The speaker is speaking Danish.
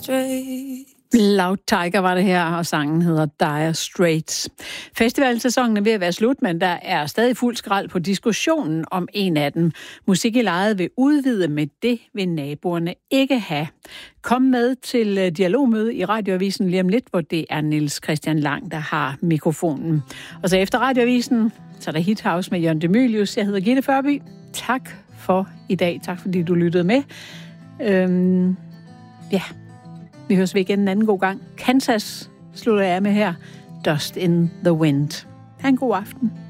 Straits. Loud Tiger var det her, og sangen hedder Dire Straits. Festivalsæsonen er ved at være slut, men der er stadig fuld skrald på diskussionen om en af dem. Musik i lejet vil udvide, med det vil naboerne ikke have. Kom med til dialogmøde i Radioavisen lige om lidt, hvor det er Niels Christian Lang, der har mikrofonen. Og så efter Radioavisen, så er der Hit House med Jørgen De Mylius. Jeg hedder Gitte Førby. Tak for i dag. Tak fordi du lyttede med. Vi høres ved igen en anden god gang. Kansas slutter jeg med her. Dust in the Wind. Ha' en god aften.